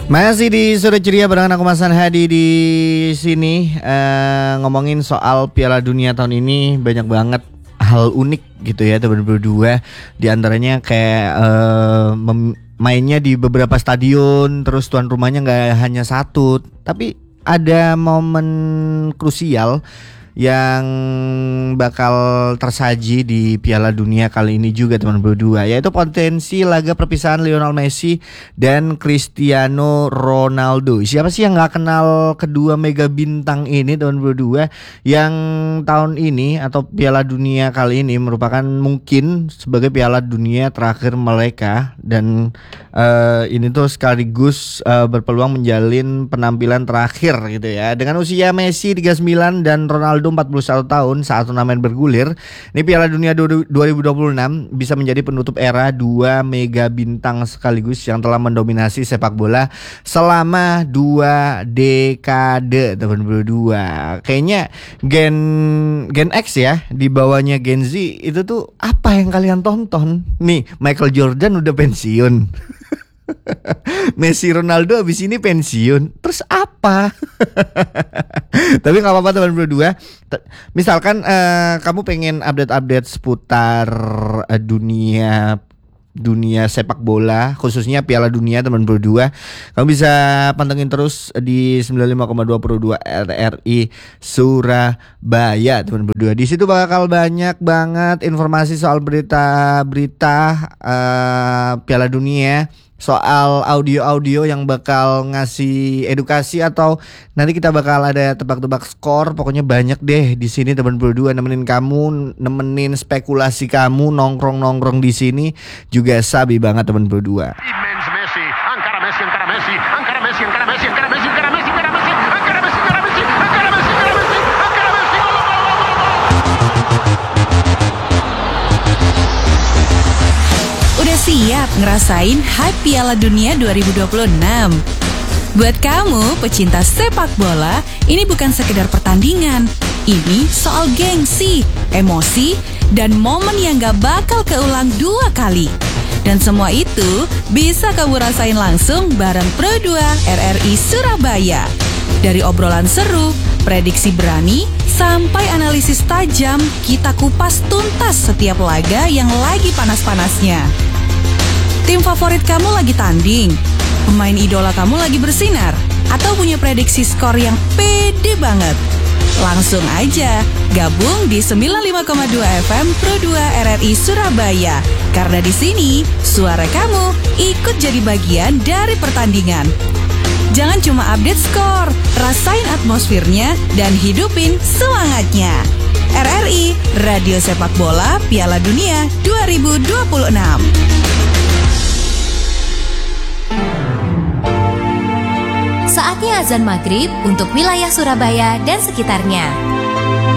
Masih di Sore Ceria barengan aku Mas Hadi di sini ngomongin soal Piala Dunia tahun ini. Banyak banget hal unik gitu ya teman berdua. Di antaranya kayak mainnya di beberapa stadion, terus tuan rumahnya nggak hanya satu, tapi ada momen krusial yang bakal tersaji di Piala Dunia kali ini juga teman berdua, yaitu potensi laga perpisahan Lionel Messi dan Cristiano Ronaldo. Siapa sih yang gak kenal kedua mega bintang ini teman berdua, yang tahun ini atau Piala Dunia kali ini merupakan mungkin sebagai Piala Dunia terakhir mereka. Dan ini tuh sekaligus berpeluang menjalin penampilan terakhir gitu ya. Dengan usia Messi 39 dan Ronaldo 41 tahun saat turnamen bergulir, ini Piala Dunia 2026 bisa menjadi penutup era dua mega bintang sekaligus yang telah mendominasi sepak bola selama 2 dekade teman berdua. Kayaknya Gen X ya, di bawahnya Gen Z itu tuh apa yang kalian tonton? Nih, Michael Jordan udah pensiun. Messi, Ronaldo abis ini pensiun. Terus apa? Tapi gak apa-apa teman berdua. Misalkan kamu pengen update-update seputar dunia sepak bola, khususnya Piala Dunia teman berdua, kamu bisa pantengin terus di 95,22 RRI Surabaya teman berdua. Di situ bakal banyak banget informasi soal berita-berita Piala Dunia, soal audio-audio yang bakal ngasih edukasi, atau nanti kita bakal ada tebak-tebak skor. Pokoknya banyak deh di sini teman berdua, nemenin kamu, nemenin spekulasi kamu, nongkrong di sini juga sabi banget teman berdua. Siap ngerasain hype Piala Dunia 2026? Buat kamu pecinta sepak bola, ini bukan sekedar pertandingan. Ini soal gengsi, emosi, dan momen yang gak bakal keulang 2 kali. Dan semua itu bisa kamu rasain langsung bareng Pro2 RRI Surabaya. Dari obrolan seru, prediksi berani, sampai analisis tajam, kita kupas tuntas setiap laga yang lagi panas-panasnya. Tim favorit kamu lagi tanding, pemain idola kamu lagi bersinar, atau punya prediksi skor yang pede banget? Langsung aja gabung di 95,2 FM Pro2 RRI Surabaya. Karena di sini suara kamu ikut jadi bagian dari pertandingan. Jangan cuma update skor, rasain atmosfernya dan hidupin semangatnya. RRI, Radio Sepak Bola Piala Dunia 2026. Saatnya azan maghrib untuk wilayah Surabaya dan sekitarnya.